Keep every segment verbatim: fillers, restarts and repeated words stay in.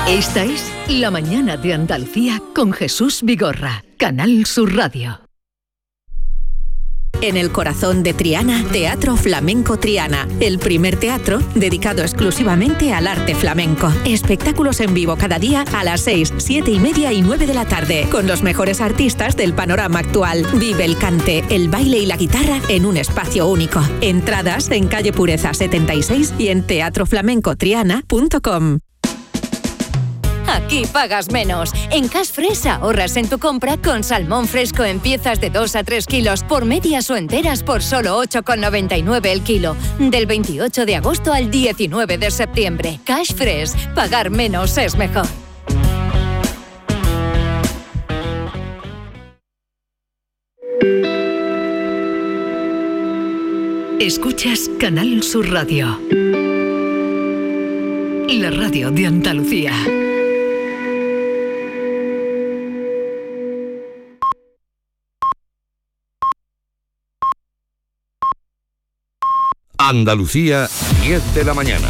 Esta es La Mañana de Andalucía con Jesús Vigorra, Canal Sur Radio. En el corazón de Triana, Teatro Flamenco Triana, el primer teatro dedicado exclusivamente al arte flamenco. Espectáculos en vivo cada día a las seis, siete y media y nueve de la tarde, con los mejores artistas del panorama actual. Vive el cante, el baile y la guitarra en un espacio único. Entradas en calle Pureza setenta y seis y en teatro flamenco triana punto com. Aquí pagas menos. En Cash Fresh ahorras en tu compra con salmón fresco en piezas de dos a tres kilos por medias o enteras por solo ocho con noventa y nueve el kilo. Del veintiocho de agosto al diecinueve de septiembre. Cash Fresh. Pagar menos es mejor. Escuchas Canal Sur Radio. La radio de Andalucía. Andalucía, diez de la mañana.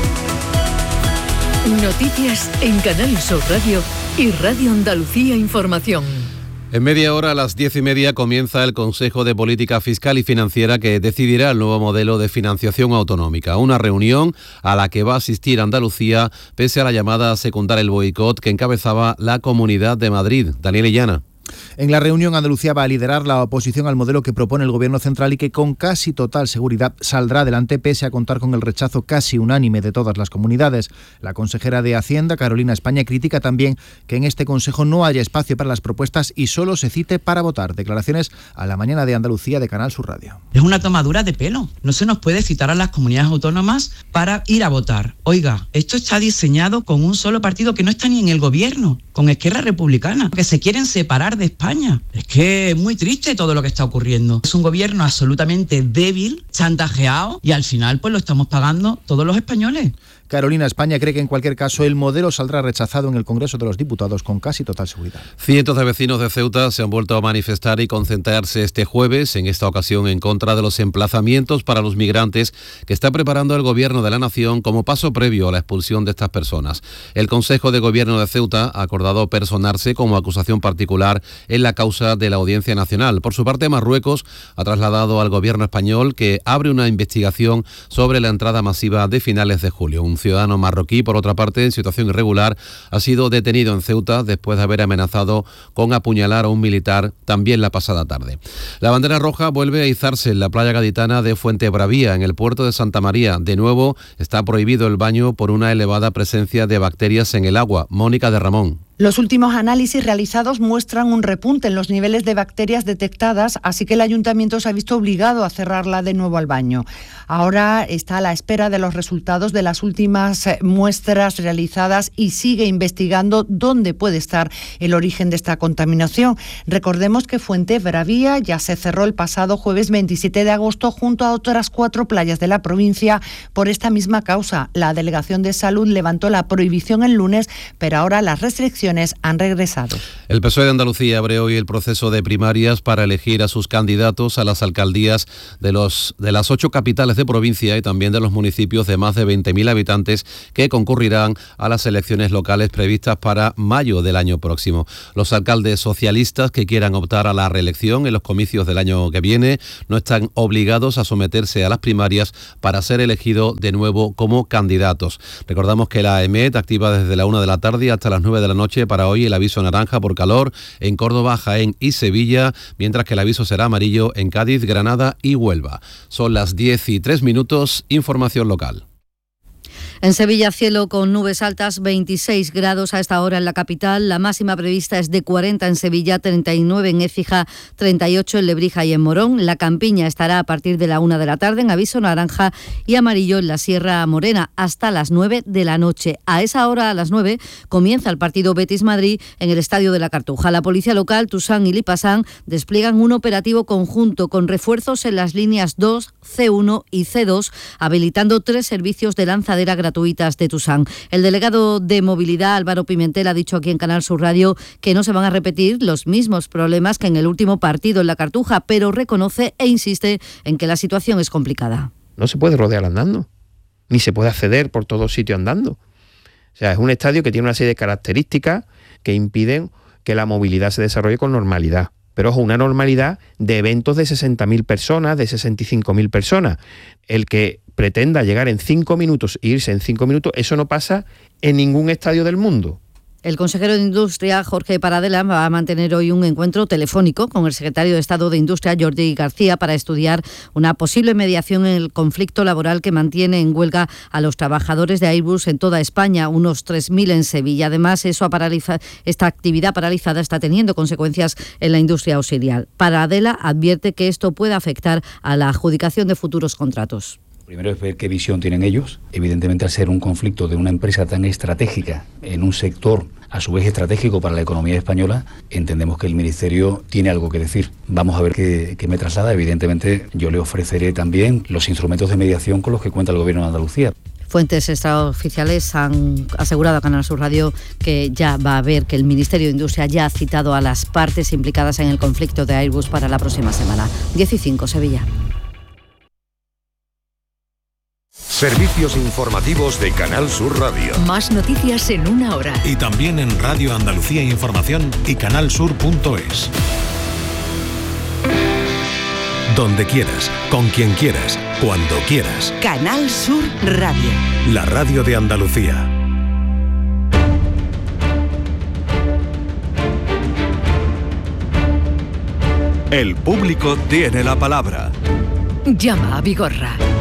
Noticias en Canal Sur Radio y Radio Andalucía Información. En media hora, a las diez y media, comienza el Consejo de Política Fiscal y Financiera que decidirá el nuevo modelo de financiación autonómica. Una reunión a la que va a asistir Andalucía pese a la llamada a secundar el boicot que encabezaba la Comunidad de Madrid. Daniel Illana. En la reunión, Andalucía va a liderar la oposición al modelo que propone el Gobierno central y que con casi total seguridad saldrá adelante pese a contar con el rechazo casi unánime de todas las comunidades. La consejera de Hacienda, Carolina España, critica también que en este Consejo no haya espacio para las propuestas y solo se cite para votar. Declaraciones a La Mañana de Andalucía de Canal Sur Radio. Es una tomadura de pelo. No se nos puede citar a las comunidades autónomas para ir a votar. Oiga, esto está diseñado con un solo partido que no está ni en el Gobierno, con Esquerra Republicana, que se quieren separar de España. Es que es muy triste todo lo que está ocurriendo. Es un gobierno absolutamente débil, chantajeado, y al final pues lo estamos pagando todos los españoles. Carolina España cree que en cualquier caso el modelo saldrá rechazado en el Congreso de los Diputados con casi total seguridad. Cientos de vecinos de Ceuta se han vuelto a manifestar y concentrarse este jueves, en esta ocasión en contra de los emplazamientos para los migrantes que está preparando el Gobierno de la Nación como paso previo a la expulsión de estas personas. El Consejo de Gobierno de Ceuta ha acordado personarse como acusación particular en la causa de la Audiencia Nacional. Por su parte, Marruecos ha trasladado al Gobierno español que abre una investigación sobre la entrada masiva de finales de julio. Un ciudadano marroquí, por otra parte, en situación irregular, ha sido detenido en Ceuta después de haber amenazado con apuñalar a un militar también la pasada tarde. La bandera roja vuelve a izarse en la playa gaditana de Fuentebravía, en el puerto de Santa María. De nuevo, está prohibido el baño por una elevada presencia de bacterias en el agua. Mónica de Ramón. Los últimos análisis realizados muestran un repunte en los niveles de bacterias detectadas, así que el ayuntamiento se ha visto obligado a cerrarla de nuevo al baño. Ahora está a la espera de los resultados de las últimas muestras realizadas y sigue investigando dónde puede estar el origen de esta contaminación. Recordemos que Fuentebravía ya se cerró el pasado jueves veintisiete de agosto junto a otras cuatro playas de la provincia por esta misma causa. La Delegación de Salud levantó la prohibición el lunes, pero ahora las restricciones han regresado. El P S O E de Andalucía abre hoy el proceso de primarias para elegir a sus candidatos a las alcaldías de, los, de las ocho capitales de provincia y también de los municipios de más de veinte mil habitantes que concurrirán a las elecciones locales previstas para mayo del año próximo. Los alcaldes socialistas que quieran optar a la reelección en los comicios del año que viene no están obligados a someterse a las primarias para ser elegidos de nuevo como candidatos. Recordamos que la EMET activa desde la una de la tarde hasta las nueve de la noche para hoy el aviso naranja por calor en Córdoba, Jaén y Sevilla, mientras que el aviso será amarillo en Cádiz, Granada y Huelva. Son las diez y tres minutos, información local. En Sevilla, cielo con nubes altas, veintiséis grados a esta hora en la capital. La máxima prevista es de cuarenta en Sevilla, treinta y nueve en Écija, treinta y ocho en Lebrija y en Morón. La Campiña estará a partir de la una de la tarde en aviso naranja y amarillo en la Sierra Morena hasta las nueve de la noche. A esa hora, a las nueve, comienza el partido Betis-Madrid en el Estadio de la Cartuja. La policía local, Tusán y Lipasán, despliegan un operativo conjunto con refuerzos en las líneas dos, ce uno y ce dos, habilitando tres servicios de lanzadera gratuita gratuitas de Tusán. El delegado de Movilidad, Álvaro Pimentel, ha dicho aquí en Canal Sur Radio que no se van a repetir los mismos problemas que en el último partido en la Cartuja, pero reconoce e insiste en que la situación es complicada. No se puede rodear andando, ni se puede acceder por todo sitio andando. O sea, es un estadio que tiene una serie de características que impiden que la movilidad se desarrolle con normalidad. Pero ojo, una normalidad de eventos de sesenta mil personas, de sesenta y cinco mil personas. El que pretenda llegar en cinco minutos e irse en cinco minutos, eso no pasa en ningún estadio del mundo. El consejero de Industria, Jorge Paradela, va a mantener hoy un encuentro telefónico con el secretario de Estado de Industria, Jordi García, para estudiar una posible mediación en el conflicto laboral que mantiene en huelga a los trabajadores de Airbus en toda España, unos tres mil en Sevilla. Además, eso ha paraliza, esta actividad paralizada está teniendo consecuencias en la industria auxiliar. Paradela advierte que esto puede afectar a la adjudicación de futuros contratos. Primero es ver qué visión tienen ellos. Evidentemente, al ser un conflicto de una empresa tan estratégica en un sector a su vez estratégico para la economía española, entendemos que el Ministerio tiene algo que decir. Vamos a ver qué, qué me traslada. Evidentemente, yo le ofreceré también los instrumentos de mediación con los que cuenta el Gobierno de Andalucía. Fuentes extraoficiales han asegurado a Canal Sur Radio que ya va a ver que el Ministerio de Industria ya ha citado a las partes implicadas en el conflicto de Airbus para la próxima semana. diez y cinco, Sevilla. Servicios informativos de Canal Sur Radio. Más noticias en una hora. Y también en Radio Andalucía Información y canalsur punto es. Donde quieras, con quien quieras, cuando quieras. Canal Sur Radio. La radio de Andalucía. El público tiene la palabra. Llama a Vigorra.